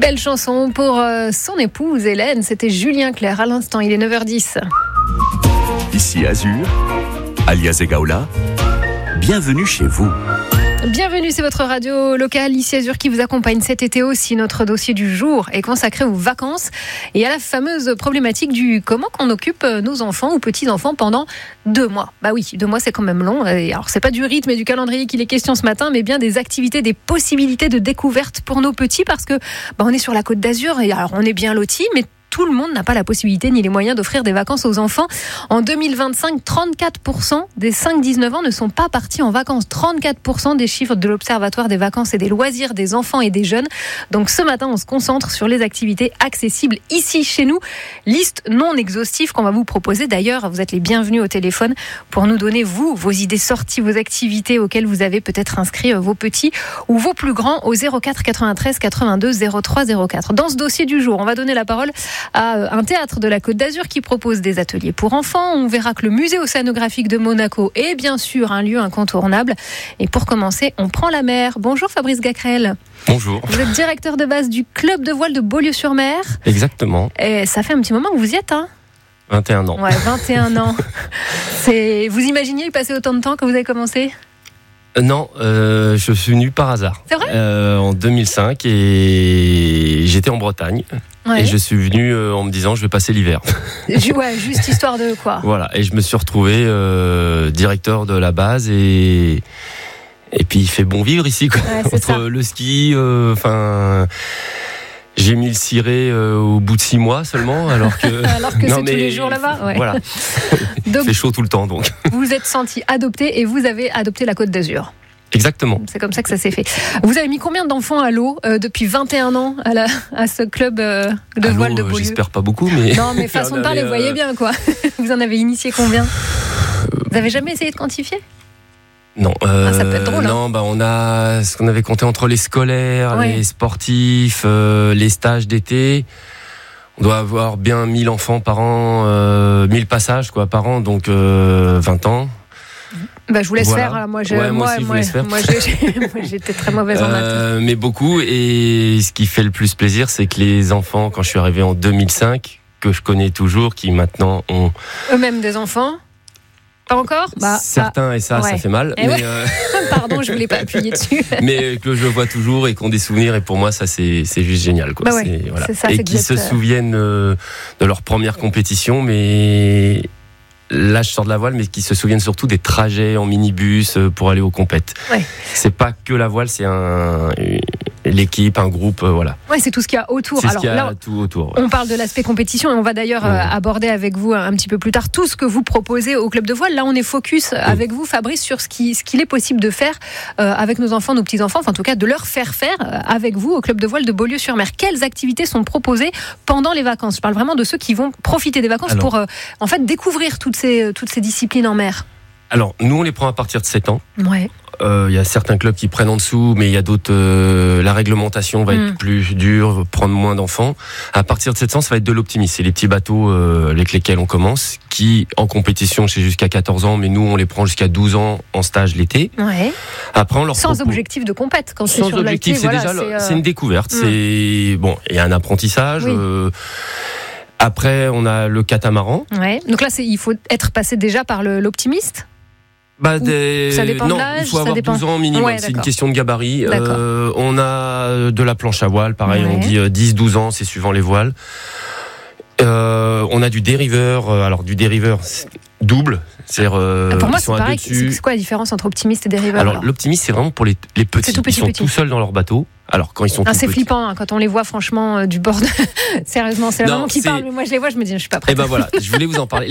Belle chanson pour son épouse Hélène, c'était Julien Clerc à l'instant, il est 9h10. Ici Azur, alias Egaola, bienvenue chez vous. Bienvenue, c'est votre radio locale ici Azur qui vous accompagne cet été aussi. Notre dossier du jour est consacré aux vacances et à la fameuse problématique du comment qu'on occupe nos enfants ou petits-enfants pendant 2 mois. Bah oui, 2 mois c'est quand même long. Et alors c'est pas du rythme et du calendrier qu'il est question ce matin, mais bien des activités, des possibilités de découverte pour nos petits parce que on est sur la Côte d'Azur et alors on est bien lotis, mais tout le monde n'a pas la possibilité ni les moyens d'offrir des vacances aux enfants. En 2025, 34% des 5-19 ans ne sont pas partis en vacances. 34% des chiffres de l'Observatoire des vacances et des loisirs des enfants et des jeunes. Donc ce matin, on se concentre sur les activités accessibles ici chez nous. Liste non exhaustive qu'on va vous proposer. D'ailleurs, vous êtes les bienvenus au téléphone pour nous donner, vous, vos idées sorties, vos activités auxquelles vous avez peut-être inscrit vos petits ou vos plus grands au 04 93 82 03 04. Dans ce dossier du jour, on va donner la parole à un théâtre de la Côte d'Azur qui propose des ateliers pour enfants. On verra que le musée océanographique de Monaco est bien sûr un lieu incontournable. Et pour commencer, on prend la mer. Bonjour Fabrice Gacrel. Bonjour. Vous êtes directeur de base du club de voile de Beaulieu-sur-Mer. Exactement. Et ça fait un petit moment que vous y êtes, hein ? 21 ans. Ouais, 21 ans. Vous imaginiez y passer autant de temps quand vous avez commencé ? Non, je suis venu par hasard. C'est vrai ? En 2005 et j'étais en Bretagne. Ouais. Et je suis venu en me disant je vais passer l'hiver. Ouais, juste histoire de quoi ? Voilà, et je me suis retrouvé directeur de la base et puis il fait bon vivre ici quoi. Ouais, c'est entre ça. le ski, j'ai mis le ciré au bout de 6 mois seulement, alors que non, c'est tous les jours là-bas. Ouais. Voilà. Donc, il fait chaud tout le temps donc. vous vous êtes senti adopté et vous avez adopté la Côte d'Azur. Exactement. C'est comme ça que ça s'est fait. Vous avez mis combien d'enfants à l'eau depuis 21 ans à ce club de voile de Beaulieu ? J'espère pas beaucoup, mais... Non, mais façon de parler, vous voyez bien, quoi. Vous en avez initié combien ? Vous n'avez jamais essayé de quantifier ? Non. Ça peut être drôle. Non, on a ce qu'on avait compté entre les scolaires, ouais. les sportifs, les stages d'été. On doit avoir bien 1000 enfants par an, 1000 passages par an, donc 20 ans. Je vous laisse voilà. faire. Moi, j'étais très mauvaise en maths. Mais beaucoup. Et ce qui fait le plus plaisir, c'est que les enfants, quand je suis arrivé en 2005, que je connais toujours, qui maintenant ont eux-mêmes des enfants. Pas encore ? Certains, et ça fait mal. Mais pardon, je voulais pas appuyer dessus. Mais que je vois toujours et qu'on des souvenirs. Et pour moi, ça, c'est juste génial. Quoi. C'est ça, et qui se souviennent de leur première compétition, mais... Là, je sors de la voile, mais qui se souviennent surtout des trajets en minibus pour aller aux compètes. Ouais. C'est pas que la voile, c'est l'équipe, un groupe, voilà. Ouais, c'est tout ce qu'il y a autour. C'est tout autour. Ouais. On parle de l'aspect compétition et on va d'ailleurs aborder avec vous un petit peu plus tard tout ce que vous proposez au club de voile. Là, on est focus avec vous, Fabrice, sur ce qu'il est possible de faire avec nos enfants, nos petits-enfants, en tout cas de leur faire faire avec vous au club de voile de Beaulieu-sur-Mer. Quelles activités sont proposées pendant les vacances ? Je parle vraiment de ceux qui vont profiter des vacances pour découvrir toutes ces disciplines en mer. Alors, nous, on les prend à partir de 7 ans. Ouais. Y a certains clubs qui prennent en dessous, mais il y a d'autres, la réglementation va être plus dure, prendre moins d'enfants. À partir de 7 ans, ça va être de l'optimisme. C'est les petits bateaux avec lesquels on commence, qui, en compétition, c'est jusqu'à 14 ans, mais nous, on les prend jusqu'à 12 ans en stage l'été. Ouais. Après, on leur sans objectif de compète. Quand sans objectif, c'est une découverte. C'est, bon, il y a un apprentissage. Oui. Après, on a le catamaran. Ouais. Donc là, il faut être passé déjà par l'optimiste. Ça dépend de l'âge, il faut avoir 12 ans minimum, c'est une question de gabarit. On a de la planche à voile, pareil, on dit 10-12 ans, c'est suivant les voiles. On a du dériveur, du dériveur double. Pour moi, c'est pareil. C'est quoi la différence entre optimiste et dériveur ? Alors, l'optimiste, c'est vraiment pour les petits. Ils sont tout seuls dans leur bateau. Alors, quand ils sont c'est flippant quand on les voit, franchement, du bord. Sérieusement, c'est la maman qui parle. Mais moi, je les vois, je me dis, je suis pas prête. Et voilà, je voulais vous en parler.